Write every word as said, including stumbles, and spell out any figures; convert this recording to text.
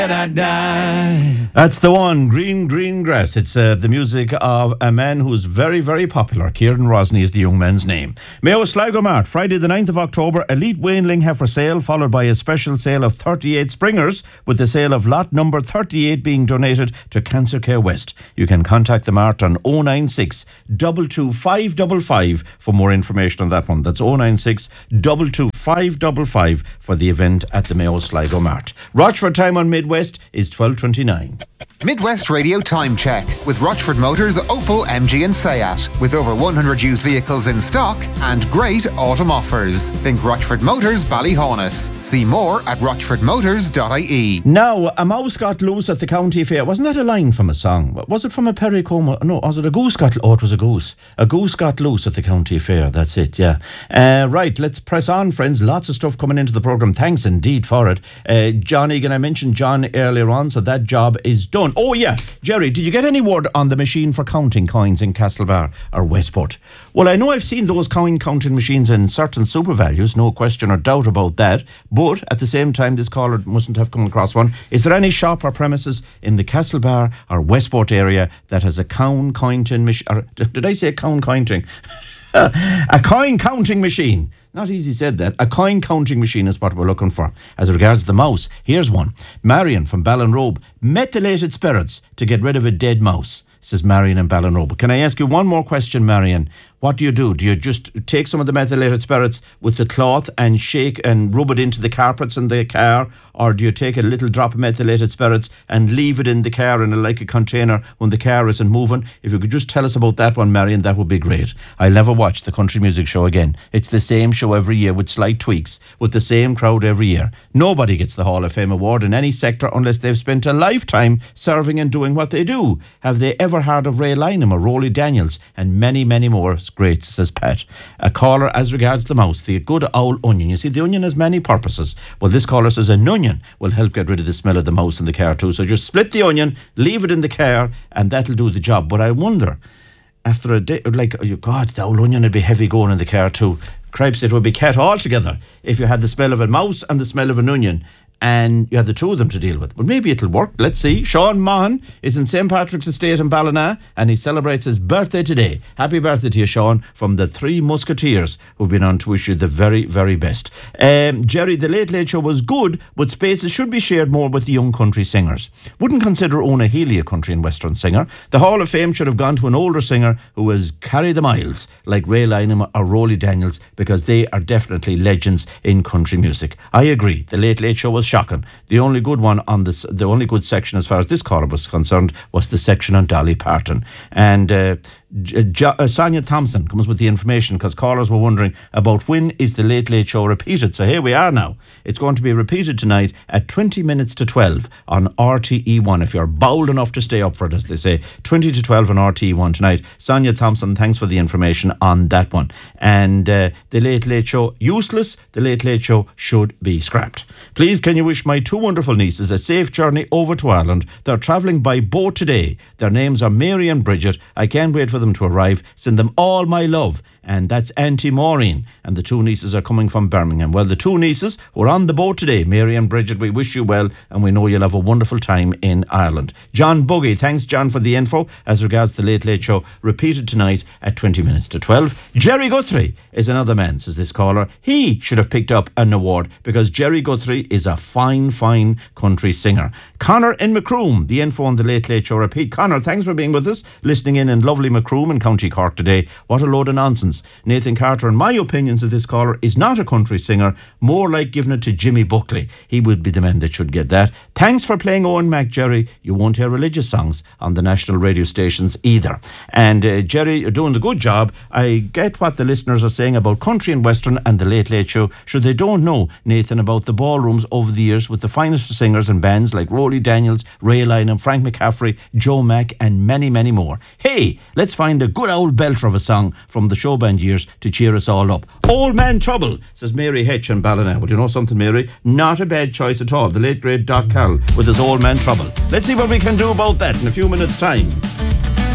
That's the one, Green Green Grass. It's uh, the music of a man who's very, very popular. Kieran Rosny is the young man's name. Mayo Sligo Mart, Friday the ninth of October, Elite Wainling Heifer Sale, followed by a special sale of thirty-eight Springers, with the sale of lot number thirty-eight being donated to Cancer Care West. You can contact the Mart on oh nine six, two two five five five for more information on that one. That's oh nine six, two two five five five for the event at the Mayo Sligo Mart. Rochford time on Midwest is twelve twenty-nine. Midwest Radio Time Check with Rochford Motors, Opel, M G and Seat. With over one hundred used vehicles in stock and great autumn offers. Think Rochford Motors, Ballyhaunis. See more at rochford motors dot I E. Now, a mouse got loose at the county fair. Wasn't that a line from a song? Was it from a Perry Como? No, was it a goose got... Oh, it was a goose. A goose got loose at the county fair. That's it, yeah. Uh, right, let's press on, friends. Lots of stuff coming into the programme. Thanks indeed for it. Uh, John Egan, I mentioned John earlier on, so that job is done. Oh, yeah. Jerry, did you get any word on the machine for counting coins in Castlebar or Westport? Well, I know I've seen those coin counting machines in certain super values, no question or doubt about that. But at the same time, this caller mustn't have come across one. Is there any shop or premises in the Castlebar or Westport area that has a coin counting machine? Did I say coin counting? A coin counting machine. Not easy said that. A coin counting machine is what we're looking for. As regards the mouse, here's one. Marion from Ballinrobe. Methylated spirits to get rid of a dead mouse, says Marion in Ballinrobe. Can I ask you one more question, Marion? What do you do? Do you just take some of the methylated spirits with the cloth and shake and rub it into the carpets in the car? Or do you take a little drop of methylated spirits and leave it in the car in a, like a container when the car isn't moving? If you could just tell us about that one, Marion, that would be great. I'll never watch the country music show again. It's the same show every year with slight tweaks, with the same crowd every year. Nobody gets the Hall of Fame award in any sector unless they've spent a lifetime serving and doing what they do. Have they ever heard of Ray Lynham or Rolly Daniels and many, many more greats, says Pat. A caller as regards the mouse, the good old onion. You see, the onion has many purposes. Well, this caller says an onion will help get rid of the smell of the mouse in the car too. So just split the onion, leave it in the car, and that'll do the job. But I wonder, after a day, like, oh God, the old onion would be heavy going in the car too. Cripes, it would be cat altogether if you had the smell of a mouse and the smell of an onion, and you had the two of them to deal with. But maybe it'll work. Let's see. Sean Mahan is in Saint Patrick's Estate in Ballina, and he celebrates his birthday today. Happy birthday to you, Sean, from the Three Musketeers, who've been on to wish you the very, very best. Um, Jerry, the Late Late Show was good, but spaces should be shared more with the young country singers. Wouldn't consider Ona Healy a country and western singer. The Hall of Fame should have gone to an older singer who has carried the miles, like Ray Lynham or Rolly Daniels, because they are definitely legends in country music. I agree. The Late Late Show was shocking. The only good one on this, the only good section as far as this caller was concerned, was the section on Dolly Parton. And uh, J- J- uh, Sonia Thompson comes with the information because callers were wondering about when is the Late Late Show repeated. So here we are now. It's going to be repeated tonight at twenty minutes to twelve on R T E one. If you're bold enough to stay up for it, as they say, twenty to twelve on R T E one tonight. Sonia Thompson, thanks for the information on that one. And uh, the Late Late Show, useless. The Late Late Show should be scrapped. Please, can you wish my two wonderful nieces a safe journey over to Ireland? They're travelling by boat today. Their names are Mary and Bridget. I can't wait for them to arrive. Send them all my love. And that's Auntie Maureen. And the two nieces are coming from Birmingham. Well, the two nieces were on the boat today. Mary and Bridget, we wish you well, and we know you'll have a wonderful time in Ireland. John Buggy, thanks John for the info as regards the Late Late Show, repeated tonight at twenty minutes to twelve. Jerry Guthrie is another man, says this caller. He should have picked up an award because Jerry Guthrie is a fine, fine country singer. Connor in Macroom, the info on the Late Late Show repeat. Connor, thanks for being with us, listening in in lovely Macroom in County Cork today. What a load of nonsense. Nathan Carter, in my opinions of this caller, is not a country singer, more like giving it to Jimmy Buckley. He would be the man that should get that. Thanks for playing Owen Mac, Jerry. You won't hear religious songs on the national radio stations either. And uh, Jerry, you're doing the good job. I get what the listeners are saying about country and western and the Late Late Show. Sure, they don't know, Nathan, about the ballrooms over the years with the finest singers and bands like Rolly Daniels, Ray Lynham, Frank McCaffrey, Joe Mack, and many, many more. Hey, let's find a good old belter of a song from the show band years to cheer us all up. Old Man Trouble, says Mary Hitch in Ballina. Well, you know something, Mary? Not a bad choice at all. The late great Doc Carroll with his Old Man Trouble. Let's see what we can do about that in a few minutes' time.